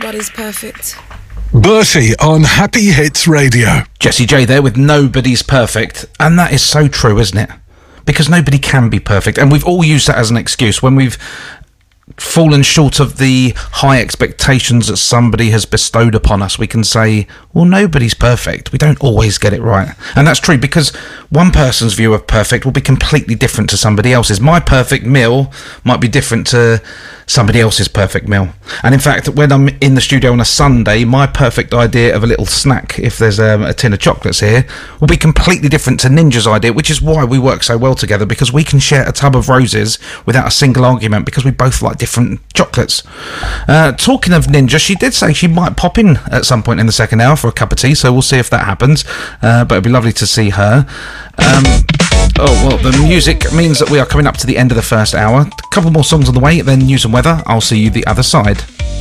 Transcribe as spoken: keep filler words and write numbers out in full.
Nobody's perfect. Bertie on Happy Hits Radio. Jessie J there with Nobody's Perfect. And that is so true, isn't it? Because nobody can be perfect. And we've all used that as an excuse when we've fallen short of the high expectations that somebody has bestowed upon us. We can say, well, nobody's perfect. We don't always get it right. And that's true because one person's view of perfect will be completely different to somebody else's. My perfect meal might be different to somebody else's perfect meal. And in fact, when I'm in the studio on a Sunday, my perfect idea of a little snack, if there's um, a tin of chocolates here, will be completely different to Ninja's idea, which is why we work so well together, because we can share a tub of roses without a single argument, because we both like different chocolates. Uh, talking of Ninja, she did say she might pop in at some point in the second hour for a cup of tea, so we'll see if that happens. Uh, but it'd be lovely to see her. Um, oh, well, the music means that we are coming up to the end of the first hour. A couple more songs on the way, then news and weather. I'll see you the other side.